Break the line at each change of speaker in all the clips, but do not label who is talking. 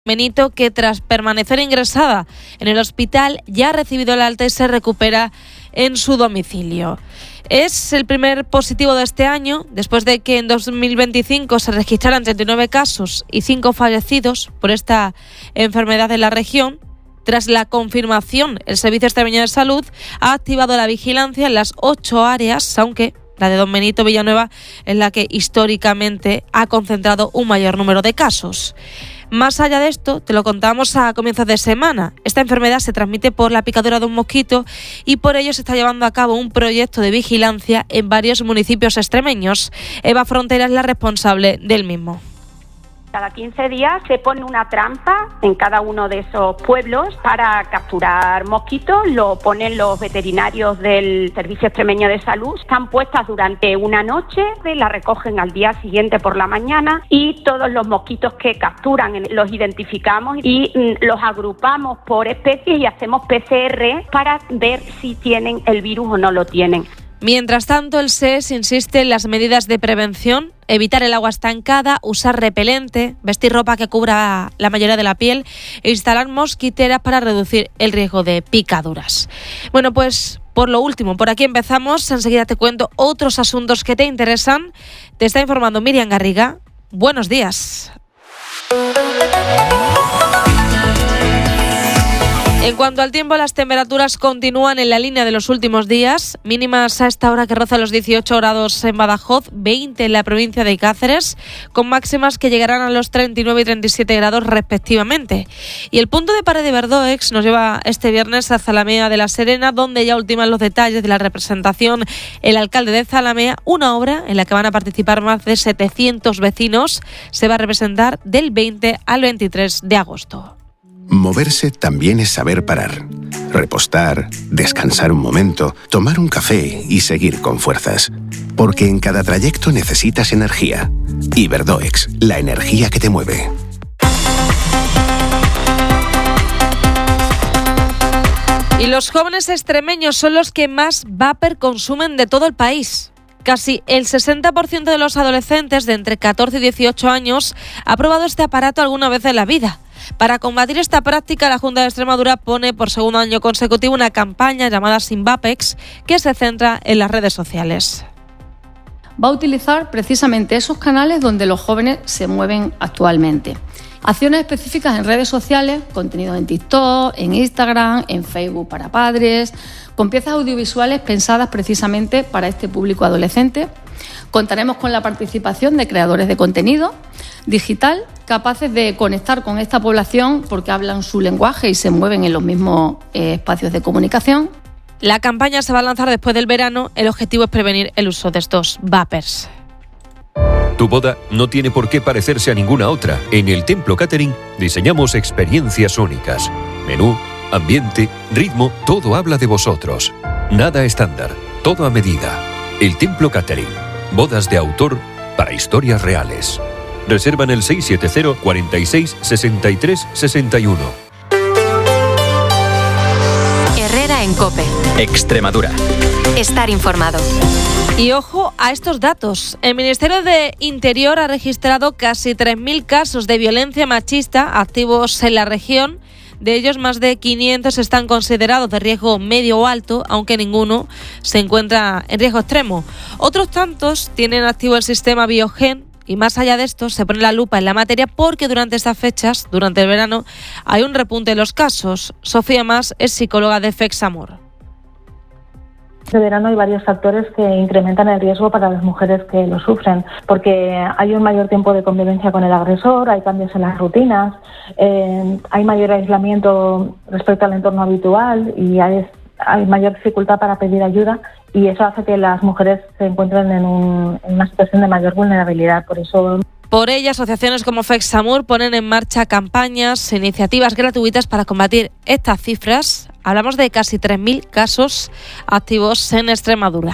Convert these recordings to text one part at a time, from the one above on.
Benito, que tras permanecer ingresada en el hospital ya ha recibido el alta y se recupera en su domicilio. Es el primer positivo de este año, después de que en 2025 se registraran 39 casos y 5 fallecidos por esta enfermedad en la región. Tras la confirmación, el Servicio Extremeño de Salud ha activado la vigilancia en las 8 áreas, aunque la de Don Benito Villanueva es la que históricamente ha concentrado un mayor número de casos. Más allá de esto, te lo contábamos a comienzos de semana, esta enfermedad se transmite por la picadura de un mosquito y por ello se está llevando a cabo un proyecto de vigilancia en varios municipios extremeños. Eva Frontera es la responsable del mismo.
Cada 15 días se pone una trampa en cada uno de esos pueblos para capturar mosquitos, lo ponen los veterinarios del Servicio Extremeño de Salud, están puestas durante una noche, la recogen al día siguiente por la mañana y todos los mosquitos que capturan los identificamos y los agrupamos por especies y hacemos PCR para ver si tienen el virus o no lo tienen.
Mientras tanto, el SES insiste en las medidas de prevención, evitar el agua estancada, usar repelente, vestir ropa que cubra la mayoría de la piel e instalar mosquiteras para reducir el riesgo de picaduras. Bueno, pues por lo último, por aquí empezamos. Enseguida te cuento otros asuntos que te interesan. Te está informando Miriam Garriga. Buenos días. En cuanto al tiempo, las temperaturas continúan en la línea de los últimos días, mínimas a esta hora que roza los 18 grados en Badajoz, 20 en la provincia de Cáceres, con máximas que llegarán a los 39 y 37 grados respectivamente. Y el punto de pare de Verdoex nos lleva este viernes a Zalamea de la Serena, donde ya ultiman los detalles de la representación el alcalde de Zalamea, una obra en la que van a participar más de 700 vecinos. Se va a representar del 20 al 23 de agosto.
Moverse también es saber parar, repostar, descansar un momento, tomar un café y seguir con fuerzas. Porque en cada trayecto necesitas energía. Y Verdoex, la energía que te mueve.
Y los jóvenes extremeños son los que más vapor consumen de todo el país. Casi el 60% de los adolescentes de entre 14 y 18 años ha probado este aparato alguna vez en la vida. Para combatir esta práctica, la Junta de Extremadura pone por segundo año consecutivo una campaña llamada Sin Vapex, que se centra en las redes sociales.
Va a utilizar precisamente esos canales donde los jóvenes se mueven actualmente. Acciones específicas en redes sociales, contenido en TikTok, en Instagram, en Facebook para padres, con piezas audiovisuales pensadas precisamente para este público adolescente. Contaremos con la participación de creadores de contenido digital capaces de conectar con esta población porque hablan su lenguaje y se mueven en los mismos espacios de comunicación.
La campaña se va a lanzar después del verano. El objetivo es prevenir el uso de estos vapers.
Tu boda no tiene por qué parecerse a ninguna otra. En el Templo Catering diseñamos experiencias únicas. Menú, ambiente, ritmo, todo habla de vosotros. Nada estándar, todo a medida. El Templo Catering. Bodas de autor para historias reales. Reserva en el 670 46 63 61.
Herrera en COPE.
Extremadura.
Estar informado.
Y ojo a estos datos. El Ministerio de Interior ha registrado casi 3.000 casos de violencia machista activos en la región. De ellos, más de 500 están considerados de riesgo medio o alto, aunque ninguno se encuentra en riesgo extremo. Otros tantos tienen activo el sistema Biogen y más allá de esto se pone la lupa en la materia porque durante estas fechas, durante el verano, hay un repunte de los casos. Sofía Mas es psicóloga de Fexamur.
Este verano hay varios factores que incrementan el riesgo para las mujeres que lo sufren, porque hay un mayor tiempo de convivencia con el agresor, hay cambios en las rutinas, hay mayor aislamiento respecto al entorno habitual y hay mayor dificultad para pedir ayuda y eso hace que las mujeres se encuentren en una situación de mayor vulnerabilidad. Por
ello, asociaciones como Fexamur ponen en marcha campañas, iniciativas gratuitas para combatir estas cifras. Hablamos de casi 3.000 casos activos en Extremadura.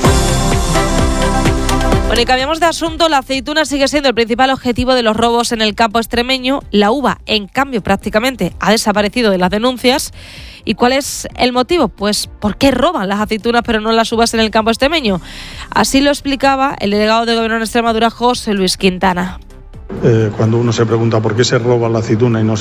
Bueno, y cambiamos de asunto. La aceituna sigue siendo el principal objetivo de los robos en el campo extremeño. La uva, en cambio, prácticamente ha desaparecido de las denuncias. ¿Y cuál es el motivo? Pues ¿por qué roban las aceitunas pero no las uvas en el campo extremeño? Así lo explicaba el delegado de Gobierno en Extremadura, José Luis Quintana.
Cuando uno se pregunta por qué se roba la aceituna y no se